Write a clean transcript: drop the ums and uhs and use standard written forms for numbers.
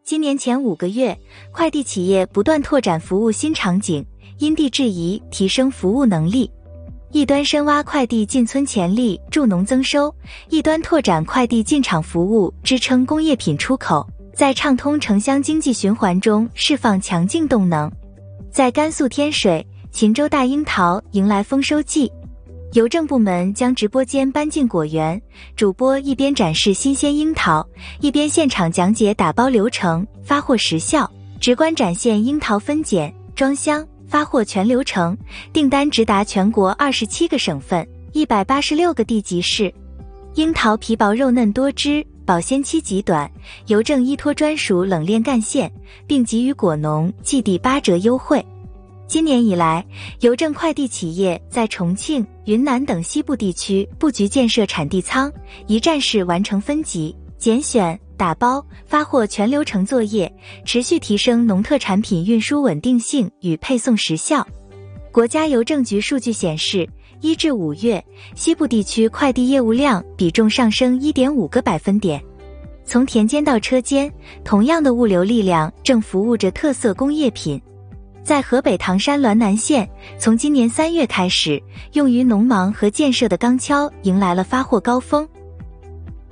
今年前5个月，快递企业不断拓展服务新场景，因地制宜提升服务能力。一端深挖快递进村潜力，助农增收；一端拓展快递进场服务，支撑工业品出口，在畅通城乡经济循环中释放强劲动能。在甘肃天水，秦州大樱桃迎来丰收季。邮政部门将直播间搬进果园，主播一边展示新鲜樱桃，一边现场讲解打包流程、发货时效，直观展现樱桃分拣、装箱、发货全流程，订单直达全国27个省份、186个地级市。樱桃皮薄肉嫩多汁，保鲜期极短，邮政依托专属冷链干线，并给予果农季第8折优惠。今年以来，邮政快递企业在重庆、云南等西部地区布局建设产地仓，一站式完成分级、拣选、打包、发货全流程作业，持续提升农特产品运输稳定性与配送时效。国家邮政局数据显示，1至5月，西部地区快递业务量比重上升 1.5个百分点。从田间到车间，同样的物流力量正服务着特色工业品。在河北唐山滦南县，从今年3月开始，用于农忙和建设的钢锹迎来了发货高峰。